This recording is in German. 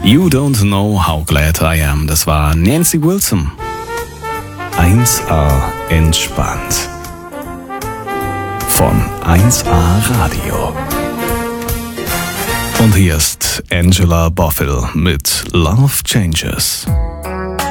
You Don't Know How Glad I Am. Das war Nancy Wilson. 1A entspannt. Von 1A Radio. Und hier ist Angela Bofill mit Love Changes.